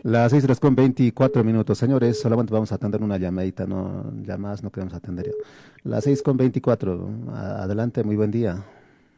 Las 6:24 minutos, señores, solamente vamos a atender una llamadita, no, llamadas no queremos atender ya. Las 6:24, adelante, muy buen día.